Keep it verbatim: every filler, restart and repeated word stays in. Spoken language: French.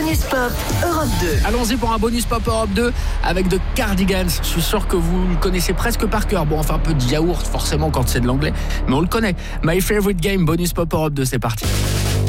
Bonus Pop Europe deux. Allons-y pour un Bonus Pop Europe deux avec The Cardigans. Je suis sûr que vous le connaissez presque par cœur. Bon, enfin un peu de yaourt forcément quand c'est de l'anglais, mais on le connaît. My Favorite Game, Bonus Pop Europe deux, c'est parti.